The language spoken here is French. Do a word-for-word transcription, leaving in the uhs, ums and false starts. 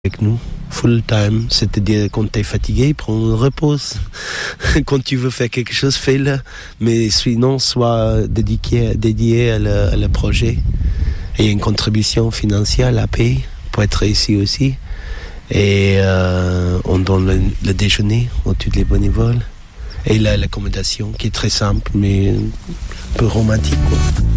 avec nous, full time, c'est-à-dire quand tu es fatigué, prends une repose. Quand tu veux faire quelque chose, fais-le. Mais sinon, sois dédié, dédié à le, à le projet. Et il y a une contribution financière à payer pour être ici aussi. Et euh, on donne le, le déjeuner à tous les bénévoles. Et là, l'accommodation qui est très simple, mais un peu romantique, quoi.